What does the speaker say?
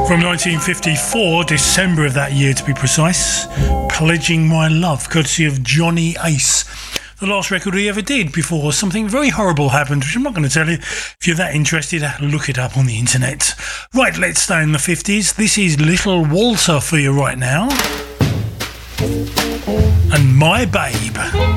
From 1954, December of that year to be precise, Pledging My Love, courtesy of Johnny Ace. The last record he ever did before something very horrible happened, which I'm not going to tell you. If you're that interested, look it up on the internet. Right, let's stay in the 50s. This is Little Walter for you right now. And My Babe.